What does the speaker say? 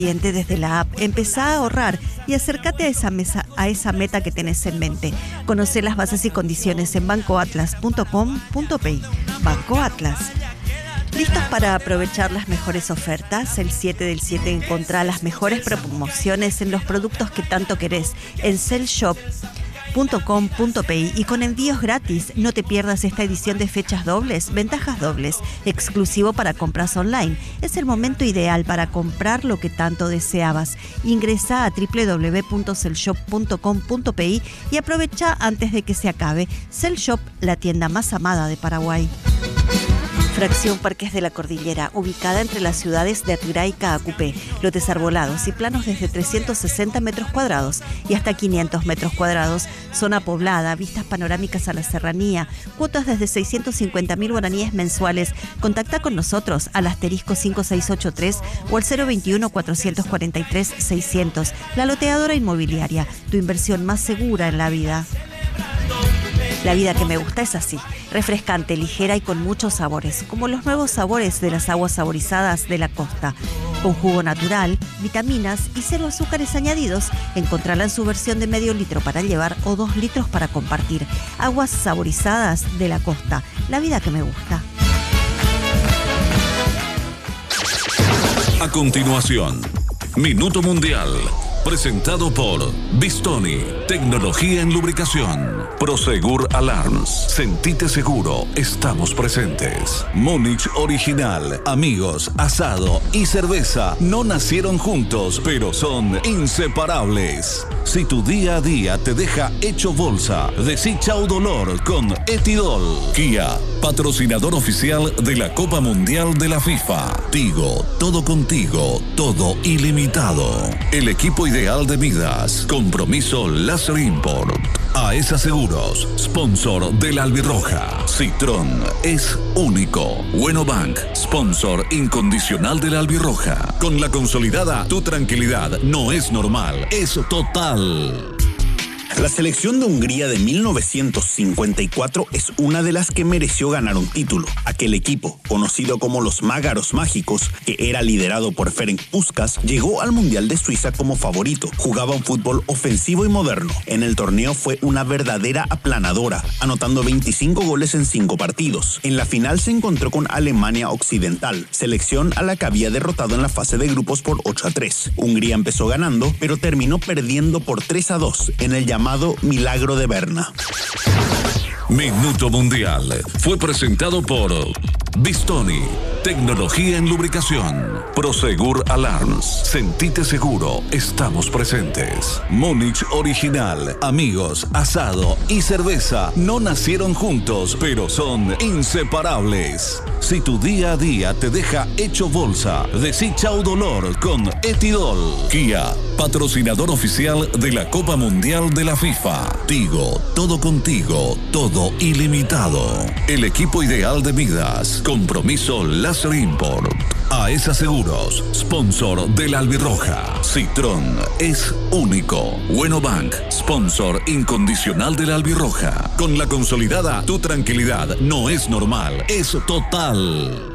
Desde la app, empezá a ahorrar y acércate a esa meta que tenés en mente. Conoce las bases y condiciones en bancoatlas.com.pi. Banco Atlas. ¿Listos para aprovechar las mejores ofertas? El 7 del 7 encontrá las mejores promociones en los productos que tanto querés en cellshop.com.pi y con envíos gratis. No te pierdas esta edición de fechas dobles, ventajas dobles, exclusivo para compras online. Es el momento ideal para comprar lo que tanto deseabas. Ingresa a www.cellshop.com.pi y aprovecha antes de que se acabe. Cellshop, la tienda más amada de Paraguay. Fracción Parques de la Cordillera, ubicada entre las ciudades de Atirá y Caacupé. Lotes arbolados y planos desde 360 metros cuadrados y hasta 500 metros cuadrados. Zona poblada, vistas panorámicas a la serranía, cuotas desde 650.000 guaraníes mensuales. Contacta con nosotros al asterisco 5683 o al 021-443-600. La Loteadora Inmobiliaria, tu inversión más segura en la vida. La vida que me gusta es así, refrescante, ligera y con muchos sabores, como los nuevos sabores de las aguas saborizadas de la costa. Con jugo natural, vitaminas y 0 azúcares añadidos, encontrarla en su versión de medio litro para llevar o 2 litros para compartir. Aguas saborizadas de la costa, la vida que me gusta. A continuación, Minuto Mundial. Presentado por Bistoni, tecnología en lubricación. Prosegur Alarms, sentite seguro, estamos presentes. Múnich Original, amigos, asado y cerveza no nacieron juntos, pero son inseparables. Si tu día a día te deja hecho bolsa, decí chau dolor con Etidol. Kia, patrocinador oficial de la Copa Mundial de la FIFA. Tigo, todo contigo, todo ilimitado. El equipo ideal de Midas. Compromiso Láser Import. AESA Seguros, sponsor de la Albirroja. Citrón es único. Bueno Bank, sponsor incondicional de la Albirroja. Con la consolidada, tu tranquilidad no es normal, es total. La selección de Hungría de 1954 es una de las que mereció ganar un título. Aquel equipo, conocido como los Mágaros Mágicos, que era liderado por Ferenc Puskás, llegó al Mundial de Suiza como favorito. Jugaba un fútbol ofensivo y moderno. En el torneo fue una verdadera aplanadora, anotando 25 goles en 5 partidos. En la final se encontró con Alemania Occidental, selección a la que había derrotado en la fase de grupos por 8-3. Hungría empezó ganando, pero terminó perdiendo por 3-2 en el llamado Milagro de Berna. Minuto Mundial fue presentado por Bistoni, tecnología en lubricación. Prosegur Alarms, sentite seguro, estamos presentes. Múnich Original, amigos, asado y cerveza no nacieron juntos, pero son inseparables. Si tu día a día te deja hecho bolsa, decí chau dolor con Etidol. Kia, patrocinador oficial de la Copa Mundial de la FIFA. Tigo, todo contigo, todo ilimitado. El equipo ideal de Midas. Compromiso Láser Import. AESA Seguros, sponsor de la Albirroja. Citrón es único. Bueno Bank, sponsor incondicional de la Albirroja. Con la consolidada, tu tranquilidad no es normal, es total.